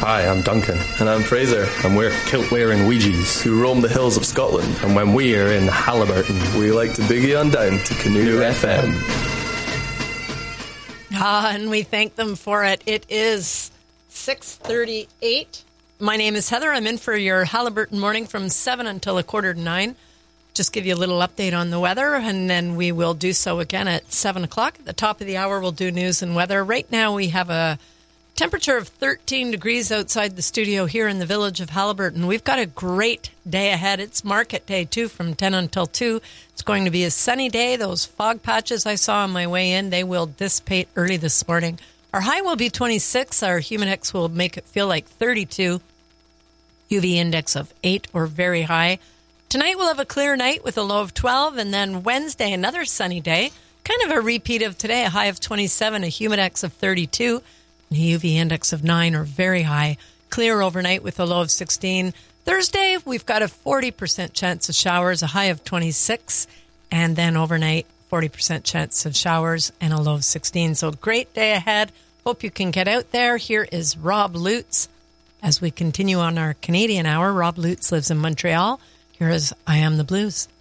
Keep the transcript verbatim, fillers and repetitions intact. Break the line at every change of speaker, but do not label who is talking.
Hi, I'm Duncan.
And I'm Fraser.
And we're kilt-wearing Ouija's
who roam the hills of Scotland.
And when we're in Halliburton,
we like to boogie on down to Canoe F M.
Ah, and we thank them for it. It is six thirty-eight. My name is Heather. I'm in for your Halliburton morning from seven until a quarter to nine. Just give you a little update on the weather, and then we will do so again at seven o'clock. At the top of the hour, we'll do news and weather. Right now, we have a temperature of thirteen degrees outside the studio here in the village of Halliburton. We've got a great day ahead. It's market day, too, from ten until two. It's going to be a sunny day. Those fog patches I saw on my way in, they will dissipate early this morning. Our high will be twenty-six. Our Humidex will make it feel like thirty-two. U V index of eight or very high. Tonight we'll have a clear night with a low of twelve, and then Wednesday, another sunny day. Kind of a repeat of today, a high of twenty-seven, a Humidex of thirty-two, and a U V index of nine or very high. Clear overnight with a low of sixteen. Thursday, we've got a forty percent chance of showers, a high of twenty-six, and then overnight, forty percent chance of showers and a low of sixteen. So great day ahead. Hope you can get out there. Here is Rob Lutz. As we continue on our Canadian hour, Rob Lutz lives in Montreal. Here is I Am the Blues.